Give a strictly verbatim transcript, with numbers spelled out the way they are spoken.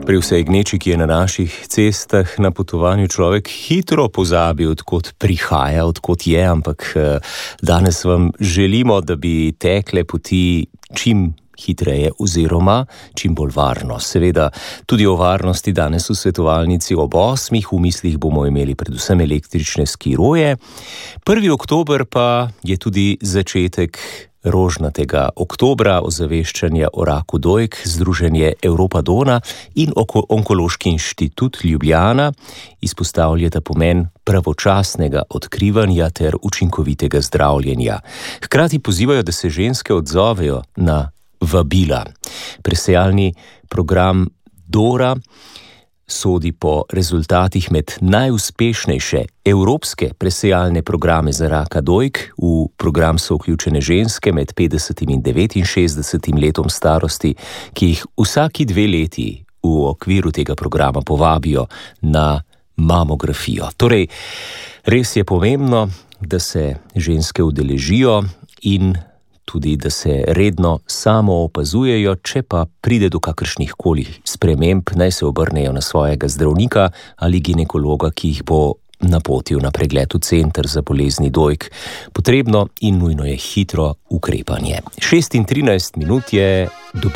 Pri vsej gneči, ki je na naših cestah na potovanju, človek hitro pozabi, odkot prihaja, odkot je, ampak danes vam želimo, da bi tekle poti čim hitreje oziroma čim bolj varno. Seveda tudi o varnosti danes v svetovalnici ob osmih, v mislih bomo imeli predvsem električne skiroje. Prvi oktober pa je tudi začetek rožnatega oktobra, ozaveščanja o raku dojk. Združenje Europa Dona in Onkološki inštitut Ljubljana izpostavljata pomen pravočasnega odkrivanja ter učinkovitega zdravljenja. Hkrati pozivajo, da se ženske odzovejo na vabila. Presejalni program Dora sodi po rezultatih med najuspešnejše evropske presejalne programe za raka dojk. V program so vključene ženske med petdesetim in devetinšestdesetim letom starosti, ki jih vsaki dve leti v okviru tega programa povabijo na mamografijo. Torej, res je pomembno, da se ženske udeležijo in tudi, da se redno samo opazujejo, če pa pride do kakršnih koli sprememb, naj se obrnejo na svojega zdravnika ali ginekologa, ki jih bo napotil na pregled v center za bolezni dojk. Potrebno in nujno je hitro ukrepanje. šest in trinajst minut je, dober